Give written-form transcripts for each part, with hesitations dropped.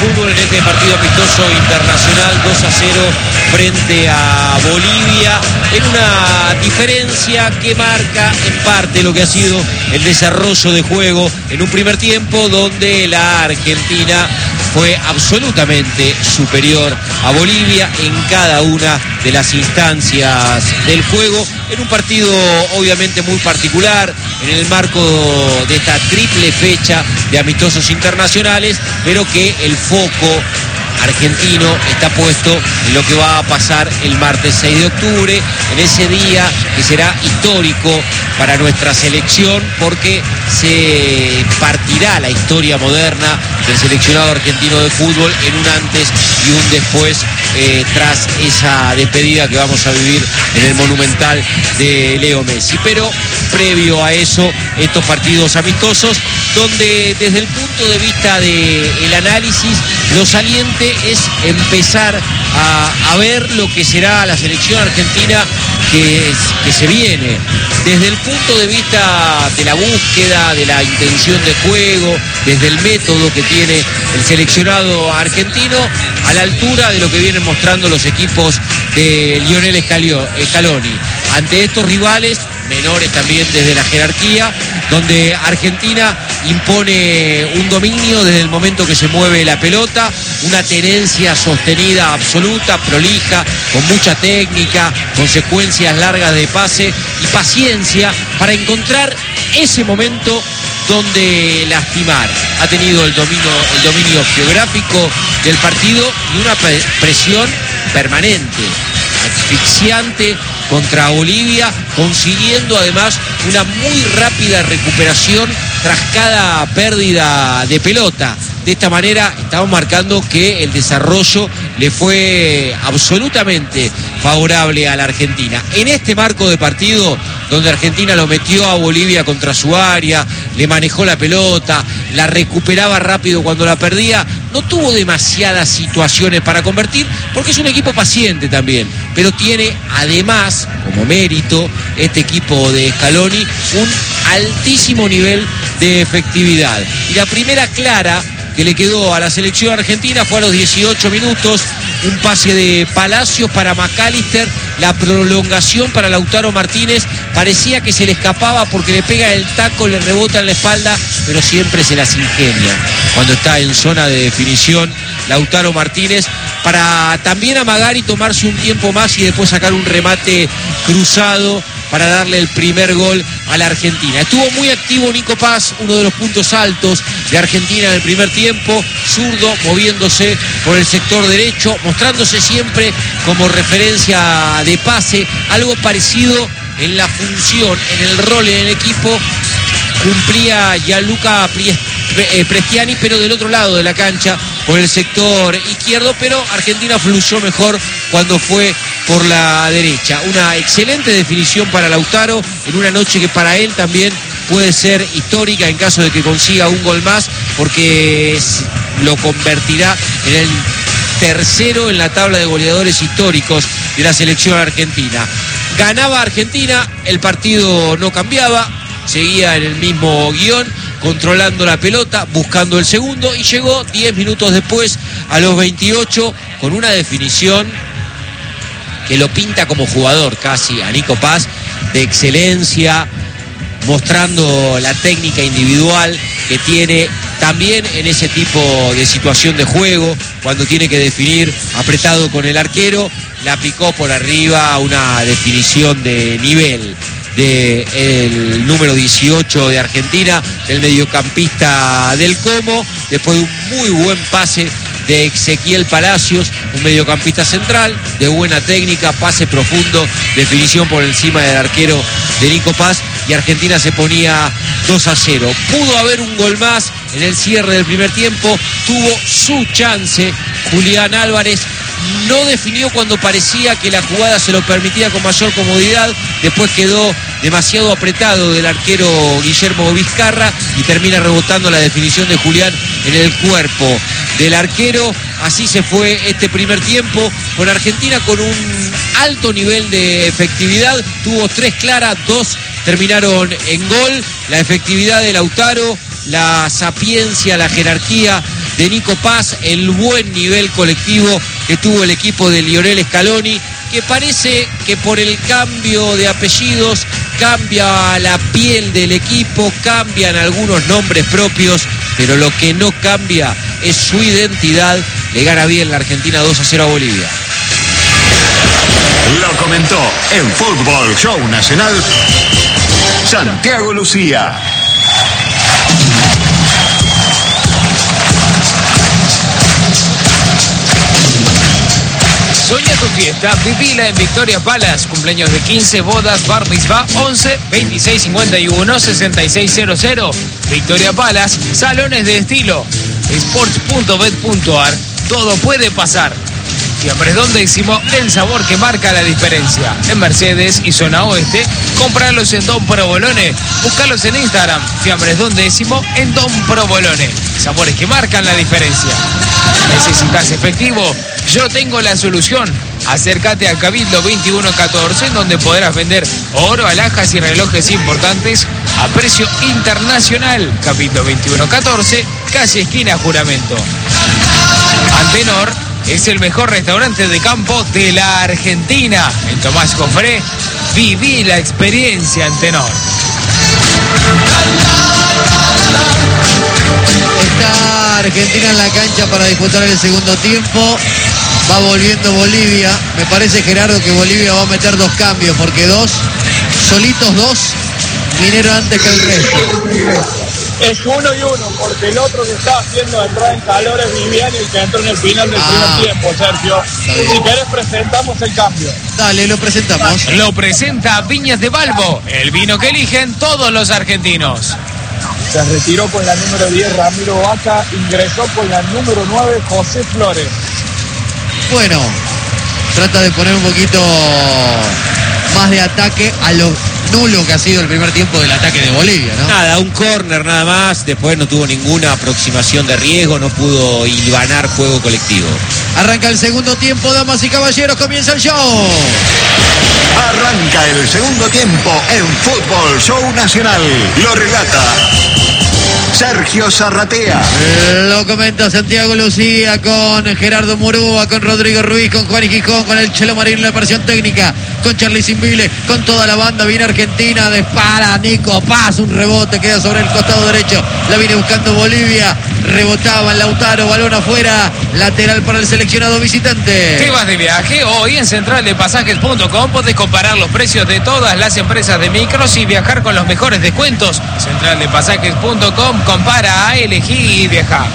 fútbol en este partido amistoso internacional 2-0 frente a Bolivia, en una diferencia que marca en parte lo que ha sido el desarrollo de juego en un primer tiempo donde la Argentina fue absolutamente superior a Bolivia en cada una de las instancias del juego, en un partido obviamente muy particular, en el marco de esta triple fecha de amistosos internacionales, pero que el foco argentino está puesto en lo que va a pasar el martes 6 de octubre, en ese día que será histórico para nuestra selección, porque se partirá la historia moderna del seleccionado argentino de fútbol en un antes y un después, tras esa despedida que vamos a vivir en el Monumental de Leo Messi. Pero previo a eso, estos partidos amistosos, donde desde el punto de vista del análisis, lo saliente es empezar a ver lo que será la selección argentina que se viene. Desde el punto de vista de la búsqueda, de la intención de juego, desde el método que tiene el seleccionado argentino, a la altura de lo que vienen mostrando los equipos de Lionel Scaloni. Ante estos rivales, menores también desde la jerarquía, donde Argentina impone un dominio desde el momento que se mueve la pelota, una tenencia sostenida absoluta, prolija, con mucha técnica, con secuencias largas de pase y paciencia para encontrar ese momento donde lastimar. Ha tenido el dominio geográfico del partido y una presión permanente, asfixiante contra Bolivia, consiguiendo además una muy rápida recuperación tras cada pérdida de pelota. De esta manera estamos marcando que el desarrollo le fue absolutamente favorable a la Argentina. En este marco de partido, donde Argentina lo metió a Bolivia contra su área, le manejó la pelota, la recuperaba rápido cuando la perdía, no tuvo demasiadas situaciones para convertir, porque es un equipo paciente también, pero tiene además, como mérito, este equipo de Scaloni, un altísimo nivel de efectividad. Y la primera clara que le quedó a la selección argentina fue a los 18 minutos, un pase de Palacios para McAllister, la prolongación para Lautaro Martínez, parecía que se le escapaba porque le pega el taco, le rebota en la espalda, pero siempre se las ingenia cuando está en zona de definición Lautaro Martínez, para también amagar y tomarse un tiempo más y después sacar un remate cruzado para darle el primer gol a la Argentina. Estuvo muy activo Nico Paz, uno de los puntos altos de Argentina en el primer tiempo, zurdo, moviéndose por el sector derecho, mostrándose siempre como referencia de pase, algo parecido en la función, en el rol en el equipo, cumplía Gianluca Prestiani, pero del otro lado de la cancha, por el sector izquierdo, pero Argentina fluyó mejor cuando fue por la derecha. Una excelente definición para Lautaro en una noche que para él también puede ser histórica en caso de que consiga un gol más, porque lo convertirá en el tercero en la tabla de goleadores históricos de la selección argentina. Ganaba Argentina, el partido no cambiaba, seguía en el mismo guión, controlando la pelota, buscando el segundo, y llegó 10 minutos después, a los 28, con una definición que lo pinta como jugador casi a Nico Paz, de excelencia, mostrando la técnica individual que tiene también en ese tipo de situación de juego, cuando tiene que definir apretado con el arquero, la picó por arriba, una definición de nivel del número 18 de Argentina, el mediocampista del Como, después de un muy buen pase de Ezequiel Palacios, un mediocampista central, de buena técnica, pase profundo, definición por encima del arquero de Nico Paz, y Argentina se ponía 2-0. Pudo haber un gol más en el cierre del primer tiempo, tuvo su chance Julián Álvarez, no definió cuando parecía que la jugada se lo permitía con mayor comodidad, después quedó demasiado apretado del arquero Guillermo Vizcarra y termina rebotando la definición de Julián en el cuerpo del arquero. Así se fue este primer tiempo, con Argentina con un alto nivel de efectividad, tuvo 3 claras, 2 terminaron en gol, la efectividad de Lautaro, la sapiencia, la jerarquía de Nico Paz, el buen nivel colectivo que tuvo el equipo de Lionel Scaloni, que parece que por el cambio de apellidos cambia la piel del equipo, cambian algunos nombres propios, pero lo que no cambia es su identidad. Le gana bien la Argentina 2-0 a Bolivia. Lo comentó en Fútbol Show Nacional Santiago Lucía. Soñá tu fiesta, vivila en Victoria Palace. Cumpleaños de 15, bodas, bar mitzvah, 11 26 51 6600. Victoria Palace, salones de estilo. Sports.bet.ar, todo puede pasar. Fiambres Don Décimo, el sabor que marca la diferencia. En Mercedes y zona oeste, compralos en Don Provolone. Búscalos en Instagram, Fiambres Don Décimo en Don Provolone. Sabores que marcan la diferencia. ¿Necesitas efectivo? Yo tengo la solución. Acércate a Cabildo 2114, donde podrás vender oro, alhajas y relojes importantes a precio internacional. Cabildo 2114, casi esquina Juramento. Antenor es el mejor restaurante de campo de la Argentina. En Tomás Cofré, viví la experiencia Antenor. Está Argentina en la cancha para disputar el segundo tiempo. Va volviendo Bolivia. Me parece, Gerardo, que Bolivia va a meter 2 cambios, porque solitos dos, Minero antes que el resto. Es 1 y 1, porque el otro que está haciendo entrar en calor es Viviani, el que entró en el final del primer tiempo, Sergio. Si querés, presentamos el cambio. Dale, lo presentamos. Lo presenta Viñas de Balbo, el vino que eligen todos los argentinos. Se retiró con la número 10 Ramiro Vaca, ingresó con la número 9 José Flores. Bueno, trata de poner un poquito más de ataque a lo nulo que ha sido el primer tiempo del ataque de Bolivia, ¿no? Nada, un córner nada más, después no tuvo ninguna aproximación de riesgo, no pudo hilvanar juego colectivo. Arranca el segundo tiempo, damas y caballeros, comienza el show. Arranca el segundo tiempo en Fútbol Show Nacional. Lo relata Sergio Zarratea. Lo comenta Santiago Lucía con Gerardo Murúa, con Rodrigo Ruiz, con Juan y Gijón, con el Chelo Marín en la versión técnica, con Charly Simbile, con toda la banda. Viene Argentina, dispara Nico Paz, un rebote, queda sobre el costado derecho, la viene buscando Bolivia, rebotaba en Lautaro, balón afuera, lateral para el seleccionado visitante. ¿Qué vas de viaje? Hoy en centraldepasajes.com podés comparar los precios de todas las empresas de micros y viajar con los mejores descuentos. Centraldepasajes.com, compara, elegí y viaja.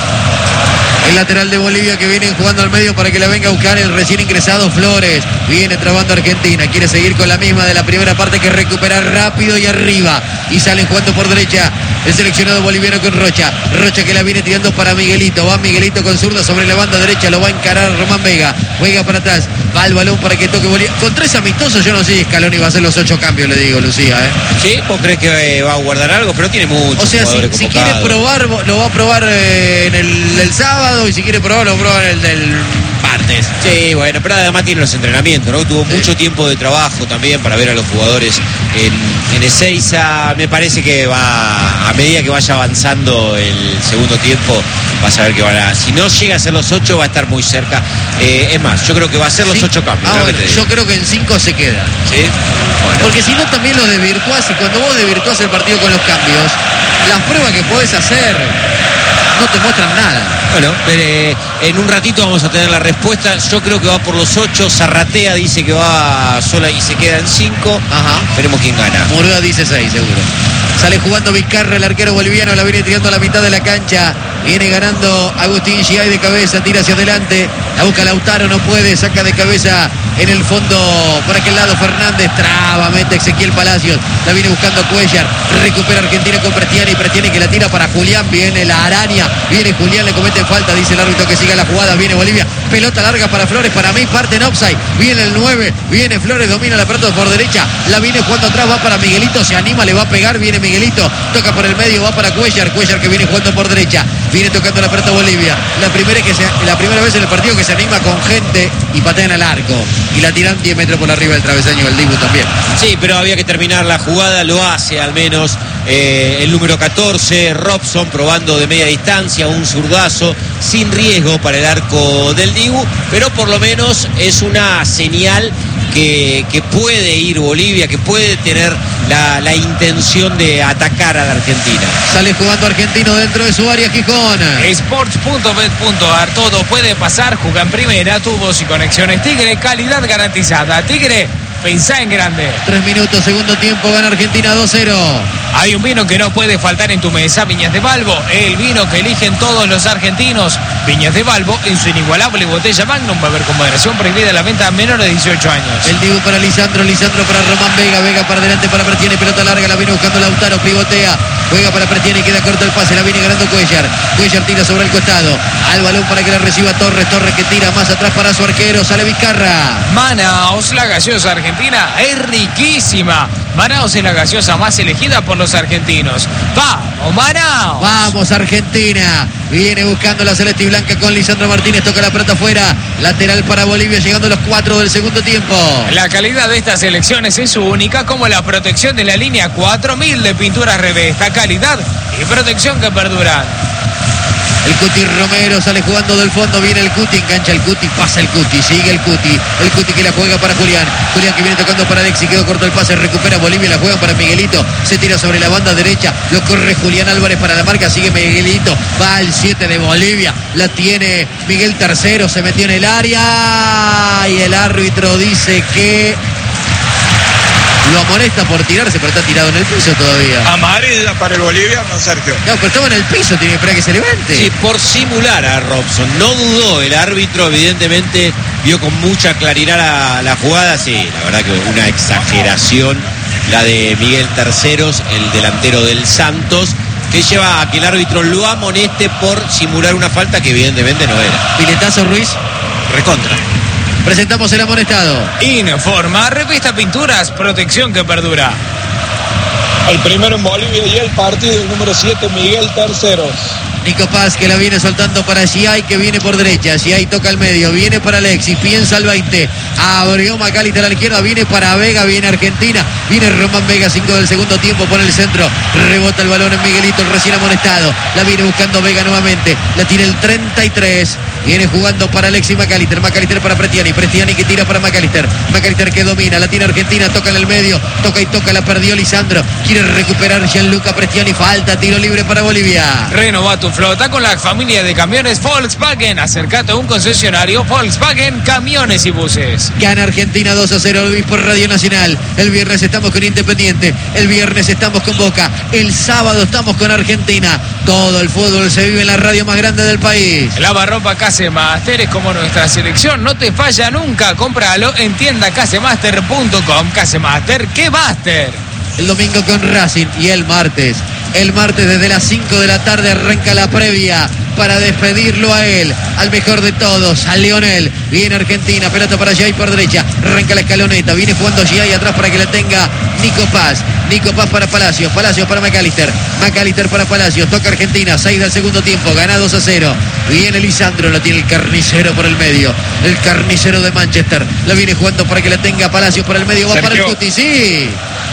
El lateral de Bolivia que viene jugando al medio para que la venga a buscar el recién ingresado Flores. Viene trabando Argentina, quiere seguir con la misma de la primera parte, que recuperar rápido y arriba. Y salen jugando por derecha el seleccionado boliviano con Rocha. Rocha que la viene tirando para Miguelito. Va Miguelito con zurda sobre la banda derecha, lo va a encarar Román Vega. Juega para atrás, va el balón para que toque Bolivia. Con 3 amistosos yo no sé si Scaloni va a hacer los 8 cambios, le digo, Lucía. Sí, ¿vos crees que va a guardar algo? Pero tiene mucho. O sea, si quiere probar, lo va a probar en el sábado, y si quiere probar, lo probar el del martes. Sí, bueno, pero además tiene los entrenamientos, ¿no? Tuvo mucho tiempo de trabajo también para ver a los jugadores en Ezeiza. Me parece que va, a medida que vaya avanzando el segundo tiempo, vas a ver que si no llega a ser los 8, va a estar muy cerca. Es más, yo creo que va a ser los 8 cambios. Bueno, yo creo que en 5 se queda. ¿Sí? Bueno. Porque si no, también los desvirtuás, y cuando vos desvirtuás el partido con los cambios, las pruebas que podés hacer no te muestran nada. Bueno, en un ratito vamos a tener la respuesta. Yo creo que va por los 8. Zarratea dice que va sola y se queda en 5. Ajá. Veremos quién gana. Murúa dice 6, seguro. Sale jugando Vizcarra, el arquero boliviano, la viene tirando a la mitad de la cancha. Viene ganando Agustín Giay de cabeza, tira hacia adelante. La busca Lautaro, no puede, saca de cabeza en el fondo por aquel lado Fernández. Traba, mete Ezequiel Palacios. La viene buscando Cuellar. Recupera Argentina con Prestiani. Prestiani que la tira para Julián. Viene la araña. Viene Julián, le comete falta. Dice el árbitro que siga la jugada. Viene Bolivia. Pelota larga para Flores. Para mí parte en offside. Viene el 9. Viene Flores. Domina la pelota por derecha. La viene jugando atrás. Va para Miguelito. Se anima, le va a pegar. Viene Miguelito. Toca por el medio. Va para Cuellar. Cuellar que viene jugando por derecha. Viene tocando la pelota Bolivia. La primera vez en el partido que se anima con gente y patean al arco. Y la tiran 10 metros por arriba del travesaño. El Dibu también. Sí, pero había que terminar la jugada. Lo hace al menos el número 14, Robson, probando de media distancia, un zurdazo, sin riesgo para el arco del Dibu, pero por lo menos es una señal que puede ir Bolivia, que puede tener la intención de atacar a la Argentina. Sale jugando Argentino dentro de su área, Gijón. Sports.bet.ar, todo puede pasar, juega en primera, tubos y conexiones Tigre, calidad garantizada. Tigre, pensá en grande. 3 minutos, segundo tiempo, gana Argentina 2-0. Hay un vino que no puede faltar en tu mesa, Viñas de Balbo, el vino que eligen todos los argentinos. Viñas de Balbo, en su inigualable botella Magnum, va a haber con moderación, prohibida la venta a menores de 18 años. El Dibu para Lisandro, Lisandro para Román Vega, Vega para adelante para Pertiene, pelota larga, la viene buscando Lautaro, pivotea, juega para Pertiene, queda corto el pase, la viene ganando Cuellar, Cuellar tira sobre el costado, al balón para que la reciba Torres, Torres que tira más atrás para su arquero, sale Vizcarra. Manaos, la gaseosa argentina, es riquísima. Manaos es la gaseosa más elegida por los argentinos. ¡Vamos, Manaos! Vamos, Argentina. Viene buscando la celeste y blanca con Lisandro Martínez. Toca la pelota afuera. Lateral para Bolivia, llegando a los 4 del segundo tiempo. La calidad de estas elecciones es única, como la protección de la línea 4000 de pinturas Revesta. Calidad y protección que perduran. El Cuti Romero sale jugando del fondo, viene el Cuti, engancha el Cuti, pasa el Cuti, sigue el Cuti que la juega para Julián, Julián que viene tocando para Alexis, quedó corto el pase, recupera Bolivia, la juega para Miguelito, se tira sobre la banda derecha, lo corre Julián Álvarez para la marca, sigue Miguelito, va al 7 de Bolivia, la tiene Miguel Tercero, se metió en el área y el árbitro dice que lo amonesta por tirarse, pero está tirado en el piso todavía. Amarilla para el Bolivia, no, Sergio. No, pero estaba en el piso, tiene que esperar que se levante. Sí, por simular a Robson. No dudó el árbitro, evidentemente vio con mucha claridad la jugada. Sí, la verdad que una exageración la de Miguel Terceros, el delantero del Santos, que lleva a que el árbitro lo amoneste por simular una falta que evidentemente no era. Piletazo, Ruiz. Recontra. Presentamos el amonestado. Informa, Revista Pinturas, protección que perdura. El primero en Bolivia y el partido, el número 7, Miguel Terceros. Nico Paz que la viene soltando para Giai, que viene por derecha. Giai toca al medio, viene para Alexis, piensa al 20. Abrió Macalister a la izquierda, viene para Vega, viene Argentina. Viene Román Vega, 5 del segundo tiempo, pone el centro. Rebota el balón en Miguelito, el recién amonestado. La viene buscando Vega nuevamente. La tira el 33. Viene jugando para Alexis Macalister. Macalister para Prestiani. Prestiani que tira para Macalister. Macalister que domina. La tiene Argentina. Toca en el medio. Toca y toca. La perdió Lisandro. Quiere recuperar Gianluca Prestiani. Falta. Tiro libre para Bolivia. Renova tu flota con la familia de camiones Volkswagen. Acércate a un concesionario Volkswagen Camiones y Buses. Gana Argentina 2-0. Luis por Radio Nacional. El viernes estamos con Independiente. El viernes estamos con Boca. El sábado estamos con Argentina. Todo el fútbol se vive en la radio más grande del país. Lavarropa Casemaster es como nuestra selección. No te falla nunca. Cómpralo en tienda casemaster.com. Casemaster, ¿qué máster? El domingo con Racing y el martes. El martes desde las 5 de la tarde arranca la previa para despedirlo a él, al mejor de todos, a Lionel. Viene Argentina, pelota para Giai por derecha, arranca la escaloneta, viene jugando Giai atrás para que la tenga Nico Paz. Nico Paz para Palacios, Palacios para Macalister, Macalister para Palacios, toca Argentina, 6 del segundo tiempo, gana 2-0. Viene Lisandro, la tiene el carnicero por el medio, el carnicero de Manchester, la viene jugando para que la tenga Palacios por el medio, va para el Cuti, sí.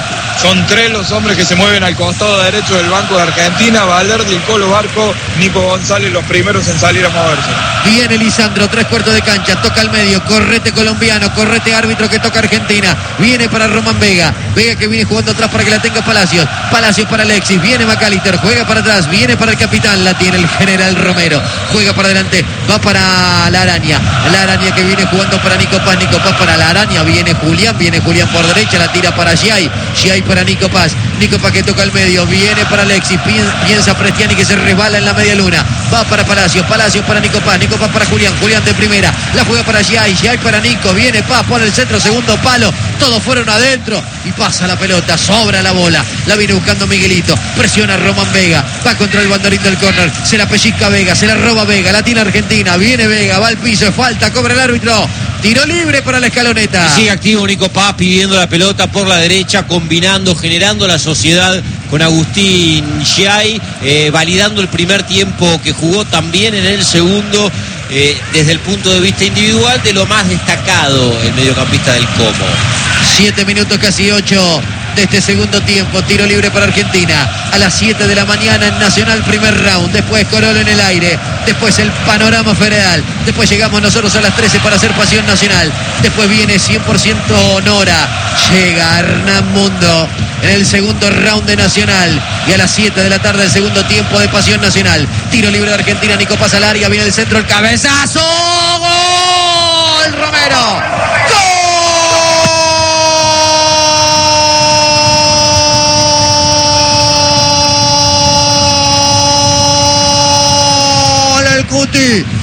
Son 3 los hombres que se mueven al costado derecho del banco de Argentina. Valverde, el Colo Barco, Nico González, los primeros en salir a moverse. Viene Lisandro, 3/4 de cancha, toca al medio, correte colombiano, correte árbitro que toca Argentina. Viene para Román Vega, Vega que viene jugando atrás para que la tenga Palacios. Palacios para Alexis, viene Macalister, juega para atrás, viene para el capitán, la tiene el general Romero. Juega para adelante, va para la araña que viene jugando para Nico Paz para la araña, viene Julián por derecha, la tira para Giai para Nico Paz que toca al medio, viene para Alexis, piensa Prestiani que se resbala en la media luna, va para Palacios para Nico Paz para Julián de primera, la juega para Giai para Nico, viene Paz, pone el centro, segundo palo, todos fueron adentro y pasa la pelota, sobra la bola, la viene buscando Miguelito, presiona Román Vega, va contra el banderín del córner, se la pellizca Vega, se la roba Vega, la tiene Argentina, viene Vega, va al piso, falta, cobra el árbitro, tiro libre para la escaloneta. Y sigue activo Nico Paz pidiendo la pelota por la derecha, combinando, generando la sociedad con Agustín Giai, validando el primer tiempo que jugó, también en el segundo, desde el punto de vista individual, de lo más destacado el mediocampista del Como. 7 minutos, casi 8 de este segundo tiempo. Tiro libre para Argentina. A las 7 de la mañana en Nacional, primer round. Después Corolo en el aire. Después el panorama federal. Después llegamos nosotros a las 13 para hacer Pasión Nacional. Después viene 100% Nora. Llega Hernán Mundo en el segundo round de Nacional. Y a las 7 de la tarde el segundo tiempo de Pasión Nacional. Tiro libre de Argentina. Nico pasa al área. Viene el centro, el cabezazo. ¡Gol! Romero. ¡Gol! El Cuti.